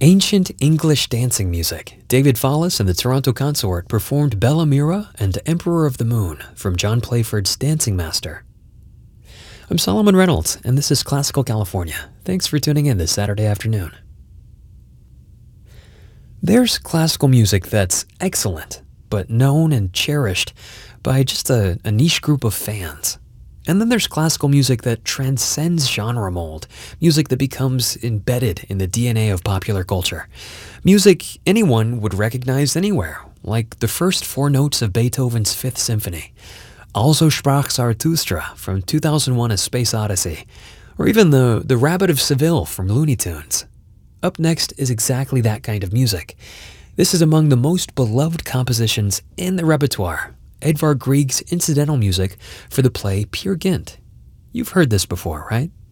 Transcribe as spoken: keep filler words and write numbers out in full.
Ancient English dancing music. David Follis and the Toronto Consort performed Bella Mira and Emperor of the Moon from John Playford's Dancing Master. I'm Solomon Reynolds, and this is Classical California. Thanks for tuning in this Saturday afternoon. There's classical music that's excellent, but known and cherished by just a, a niche group of fans. And then there's classical music that transcends genre mold, music that becomes embedded in the D N A of popular culture. Music anyone would recognize anywhere, like the first four notes of Beethoven's Fifth Symphony, Also sprach Zarathustra from two thousand one A Space Odyssey, or even the, the Rabbit of Seville from Looney Tunes. Up next is exactly that kind of music. This is among the most beloved compositions in the repertoire, Edvard Grieg's incidental music for the play Peer Gynt. You've heard this before, right?